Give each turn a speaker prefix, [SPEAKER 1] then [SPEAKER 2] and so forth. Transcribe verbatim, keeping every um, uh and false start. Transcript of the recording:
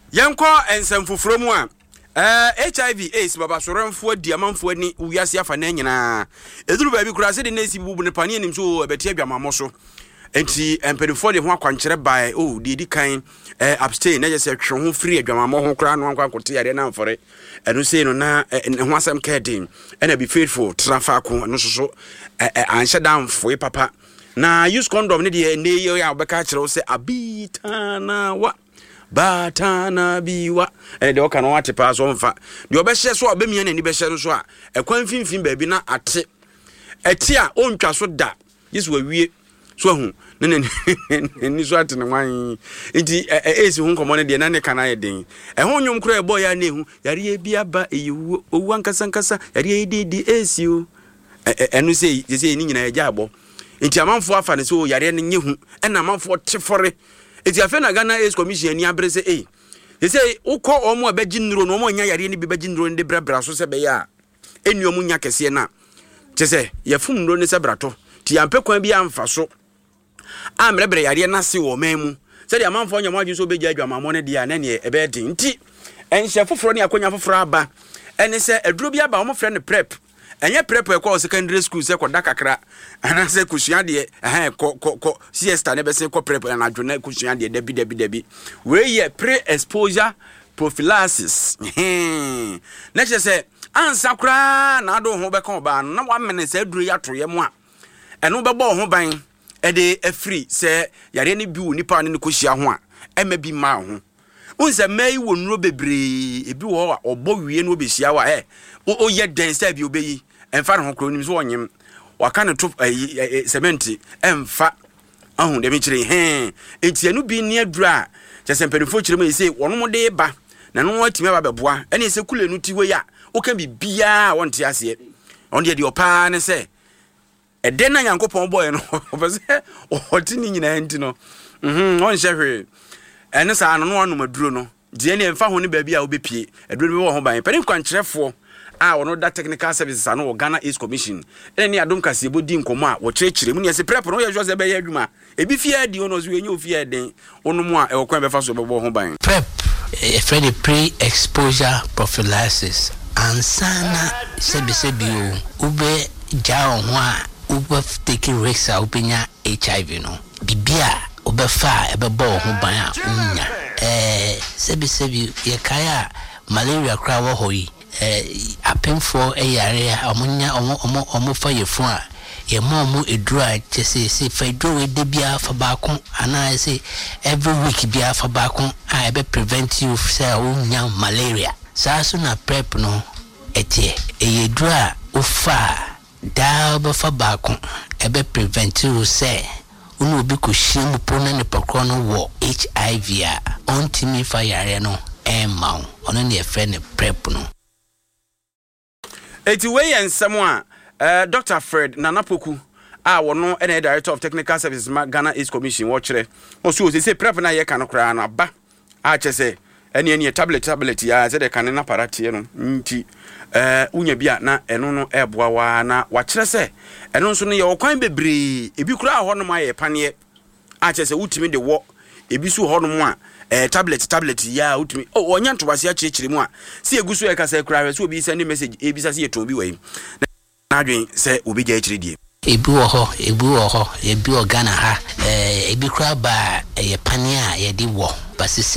[SPEAKER 1] Yanko ensem foforo mu a eh H I V AIDS baba soranfo diamanfo ani wiase afa na nyina eduru ba bi kura se de nesi bubu ne pane anim so ebeti adwamamo so enti empedifo de ho akwankyere bai oh de di kan eh abstain na je se hwe ho free adwamamo ho kura no ankote yare na mfore eno sei no na ho asem kedin ena be faithful trafa ko no so so anhye damfo e papa na use condom ne de ne ye ya obeka kire wo se abitana wa batana biwa eh de oka no wate pa so mfa de obehye so obemia nani behye so a ekwan finfin ba bi na ate eti a ontwa so da yesu wawie so hu ne ne ni so ate ne wan enti esi hu nkomo ne de na ne kana ye den e ho nwom kura e boy ya na ehu yare e bia ba ewu owu ankasa nkasa yare e di di esi o enu sei sei ni nyina ye jabo enti amanfo afa ne so yare ne nye hu ena amanfo tefore eti afa na Ghana AIDS Commission ni abrese eh they say uko omo abeji ndro no omo nya yare ni bebeji ndro ndi brabra so se be ya enu omo nya kese na chese ye fum ndro ne se brato ti ampe kwan bi amfa so amrebre yare na se wo memu se dia manfo nya maji so beji adwamamo ne dia na ne ebe di nti enhye foforo ne akonya foforo aba ene se aduro bi aba omo frɛ ne prep enye prep e kwa secondary school se kwa dakakra ana se kusua de eh ko ko siesta ne be se ko prep na adwona kusua de dabi dabi dabi we ye pre exposure prophylaxis na che se ansa kra na ado ho be kan ba na wa mene se aduro ya toye mu a eno be bo ho ban e de afri se yare ne bi onipa ne ko hia ho a ema bi ma ho unse mai wo nuro bebre ebi wo a obo wie no be hia wa eh o ye den se bi obeyi emfa ho kro nim so onyem waka ne to cement emfa ahun de mi kire he enti anu bi ne adura chese mpedifo kire me say wono mo de ba na no watime ba beboa ene se kule nu ti we ya o kan bi bia wonte ase on de de opa ne se e den na Yankopon boy no obese o ti ni nyina enti no mhm on hwehwe ene sa no no anu maduro no de ne emfa ho ne ba bia obepie aduro bi wo ho ban pere kwankyerefo ah ono da technical services ano Ghana AIDS Commission ene ni adom kase bodi nkomo a wo kyerɛkyerɛ mu ne se prep no ye jose be ya adwuma ebi fie di ono so enye ofie den ono mu a e wo kwan be fa so bebo ho ban
[SPEAKER 2] prep a friendly pre exposure prophylaxis ansana sebi sebi o ube ja ho a ube take risks a ubenya H I V no bibia ube fa e bebo ho ban a unya eh sebi sebi ye kaya malaria kra wo hoyi eh apemfo eyare omunya omo omo omo fa yefu a ye mo mo edura chese se fa edura we de bia fa ba kon ana se every week bia fa ba kon a be prevent you say onya malaria sa so na prep no etie eyedura ofa da ba fa ba kon e be prevent you say unu obi ko shim pona ne pakro no wo H I V a ontimi fa yare no e ma ono ne e fe ne prep no.
[SPEAKER 1] Eti we ensem a uh, Doctor Fred Nanapoku a wono ene Director of Technical Services ma Ghana AIDS Commission wo kire o so say prep na ye kan kra na ba a chese ene ene tablet tablet ya ze de kan na parate no nti eh unya bia na eno no eboa wa na wa kire se eno nso no ye okwan bebre ebi kura ho no ma ye pane a chese utimi de wo ebi su ho no mo a eh tablet tablet ya utumi oh onya ntobase a chirechire mu a se egusu e kasa kura so obi send message e bisa se ye to obi wai na adwen se obi ja chire die
[SPEAKER 2] ebi wo ho ebi wo ho ebi o Ghana ha eh ebi kura ba ye pane a ye di wo basi